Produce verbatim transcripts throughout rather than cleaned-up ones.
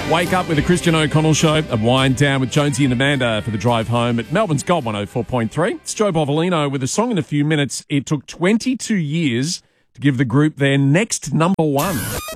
Wake up with the Christian O'Connell Show and wind down with Jonesy and Amanda for the drive home at Melbourne's Gold one oh four point three. It's Joe Bovolino with a song in a few minutes. It took twenty-two years to give the group their next number one.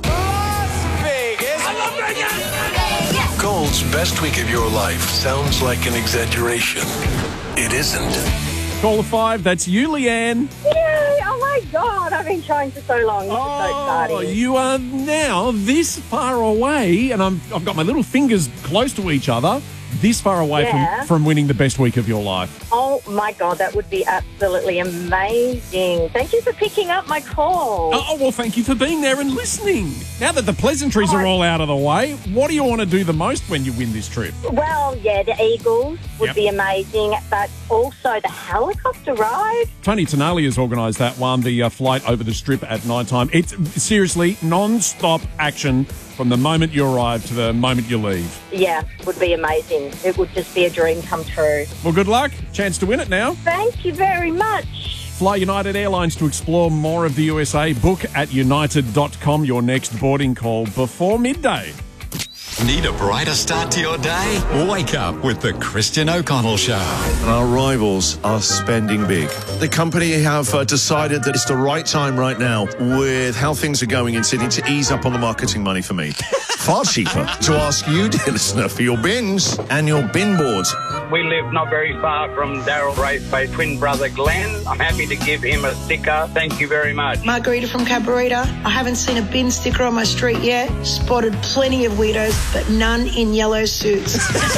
Gold's best week of your life sounds like an exaggeration. It isn't. Call the five. That's you, Leanne. Yay! Oh my God! I've been trying for so long. This Oh, is so exciting. you are now this far away, and I'm, I've got my little fingers close to each other, this far away Yeah. from, from winning the best week of your life. Oh my God, that would be absolutely amazing. Thank you for picking up my call. Oh, well, thank you for being there and listening. Now that the pleasantries are all out of the way, what do you want to do the most when you win this trip? Well, yeah, the Eagles would Yep. be amazing, but also the helicopter ride. Tony Tonali has organised that one, the uh, flight over the strip at night time. It's seriously non-stop action from the moment you arrive to the moment you leave. Yeah, would be amazing. It would just be a dream come true. Well, good luck. Chance to win it now. Thank you very much. Fly United Airlines to explore more of the U S A. Book at united dot com your next boarding call before midday. Need a brighter start to your day? Wake up with the Christian O'Connell Show. And our rivals are spending big. The company have uh, decided that it's the right time right now, with how things are going in Sydney, to ease up on the marketing money for me. Far cheaper to ask you, dear listener, for your bins and your bin boards. We live not very far from Daryl Raceway twin brother Glenn. I'm happy to give him a sticker. Thank you very much. Margarita from Cabarita. I haven't seen a bin sticker on my street yet. Spotted plenty of weirdos, but none in yellow suits.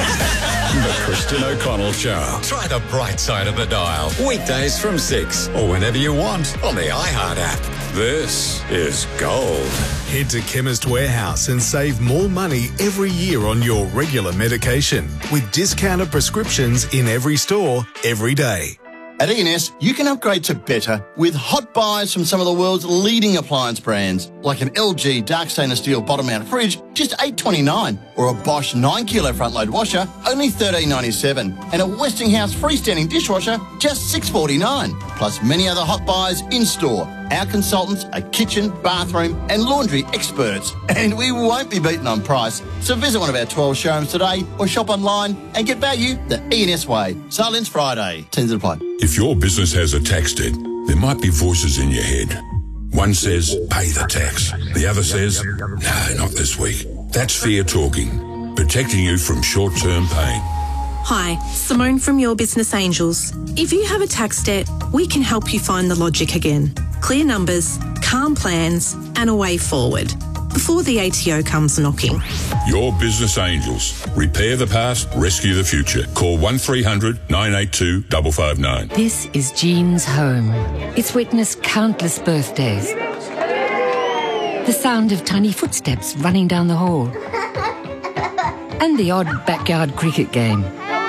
The Christian O'Connell Show. Try the bright side of the dial. Weekdays from six or whenever you want on the iHeart app. This is gold. Head to Chemist Warehouse and save more money every year on your regular medication with discounted prescriptions in every store, every day. At E and S, you can upgrade to better with hot buys from some of the world's leading appliance brands, like an L G dark stainless steel bottom-mounted fridge, just eight dollars twenty-nine, or a Bosch nine kilo front-load washer, only thirteen dollars ninety-seven, and a Westinghouse freestanding dishwasher, just six dollars forty-nine, plus many other hot buys in-store. Our consultants are kitchen, bathroom and laundry experts, and we won't be beaten on price. So visit one of our twelve showrooms today or shop online and get value the E and S way. Silence Friday. Tens and apply. If your business has a tax debt, there might be voices in your head. One says, pay the tax. The other says, no, not this week. That's fear talking, protecting you from short-term pain. Hi, Simone from Your Business Angels. If you have a tax debt, we can help you find the logic again. Clear numbers, calm plans, and a way forward before the A T O comes knocking. Your Business Angels. Repair the past, rescue the future. Call one three hundred nine eight two five five nine. This is Jean's home. It's witnessed countless birthdays. The sound of tiny footsteps running down the hall. And the odd backyard cricket game.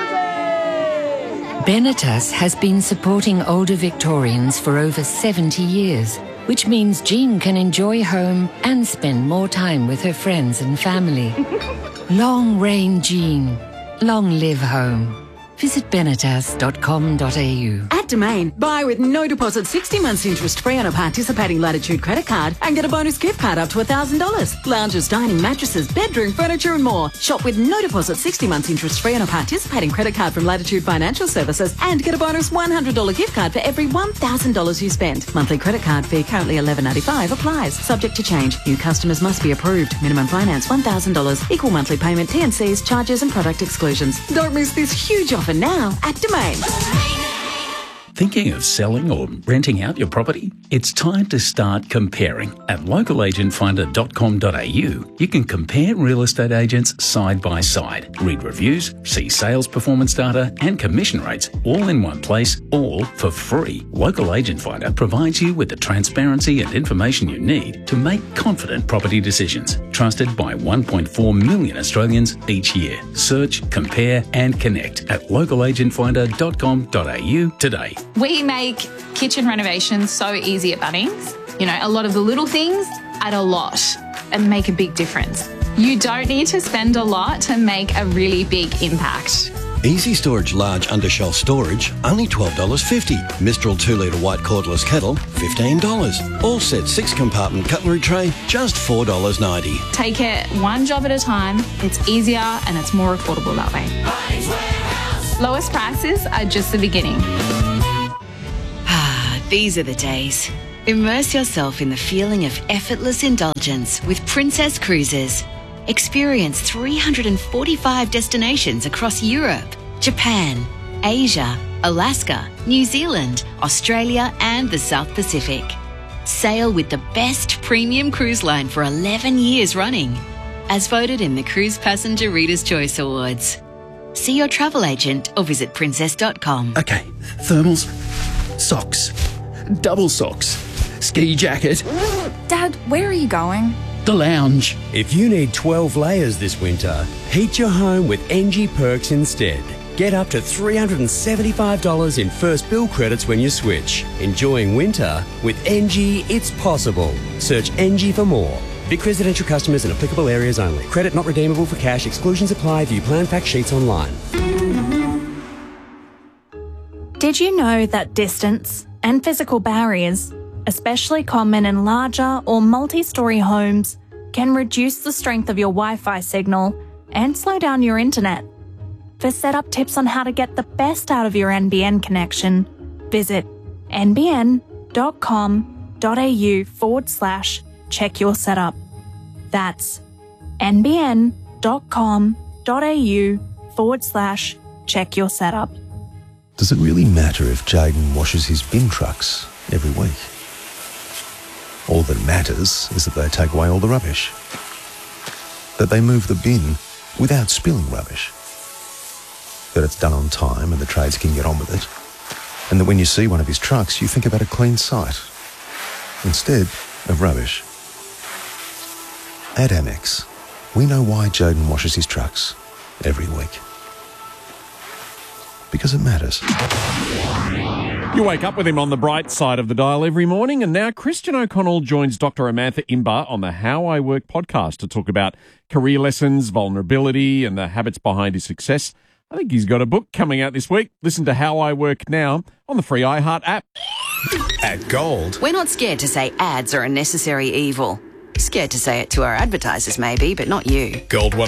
Benetas has been supporting older Victorians for over seventy years, which means Jean can enjoy home and spend more time with her friends and family. Long reign Jean. Long live home. Visit benetas dot com dot a u. At Domain, buy with no deposit sixty months interest free on a participating Latitude credit card and get a bonus gift card up to one thousand dollars. Lounges, dining, mattresses, bedroom, furniture and more. Shop with no deposit sixty months interest free on a participating credit card from Latitude Financial Services and get a bonus one hundred dollars gift card for every one thousand dollars you spend. Monthly credit card fee currently eleven ninety-five applies. Subject to change. New customers must be approved. Minimum finance one thousand dollars. Equal monthly payment, T and Cs, charges and product exclusions. Don't miss this huge offer now at Domain. Thinking of selling or renting out your property? It's time to start comparing. At local agent finder dot com dot a u, you can compare real estate agents side by side, read reviews, see sales performance data and commission rates all in one place, all for free. Local Agent Finder provides you with the transparency and information you need to make confident property decisions. Trusted by one point four million Australians each year. Search, compare and connect at local agent finder dot com dot a u today. We make kitchen renovations so easy at Bunnings. You know, a lot of the little things add a lot and make a big difference. You don't need to spend a lot to make a really big impact. Easy Storage Large Undershelf Storage, only twelve dollars fifty. Mistral two litre white cordless kettle, fifteen dollars. All set six compartment cutlery tray, just four dollars ninety. Take it one job at a time. It's easier and it's more affordable that way. Lowest prices are just the beginning. Ah, these are the days. Immerse yourself in the feeling of effortless indulgence with Princess Cruises. Experience three hundred forty-five destinations across Europe, Japan, Asia, Alaska, New Zealand, Australia and the South Pacific. Sail with the best premium cruise line for eleven years running, as voted in the Cruise Passenger Reader's Choice Awards. See your travel agent or visit princess dot com. Okay, thermals, socks, double socks, ski jacket. Dad, where are you going? The lounge. If you need twelve layers this winter, heat your home with N G Perks instead. Get up to three hundred seventy-five dollars in first bill credits when you switch. Enjoying winter with N G, it's possible. Search N G for more. Vic residential customers in applicable areas only. Credit not redeemable for cash. Exclusions apply. View plan fact sheets online. Did you know that distance and physical barriers, especially common in larger or multi-storey homes, can reduce the strength of your Wi-Fi signal and slow down your internet? For setup tips on how to get the best out of your N B N connection, visit nbn.com.au forward slash check your setup. That's nbn.com.au forward slash check your setup. Does it really matter if Jaden washes his bin trucks every week? All that matters is that they take away all the rubbish. That they move the bin without spilling rubbish. That it's done on time and the trades can get on with it. And that when you see one of his trucks, you think about a clean site instead of rubbish. At Amex, we know why Jaden washes his trucks every week. Because it matters. You wake up with him on the bright side of the dial every morning, and now Christian O'Connell joins Doctor Amantha Imber on the How I Work podcast to talk about career lessons, vulnerability, and the habits behind his success. I think he's got a book coming out this week. Listen to How I Work now on the free iHeart app. At Gold, We're not scared to say ads are a necessary evil. Scared to say it to our advertisers maybe, but not you. Gold one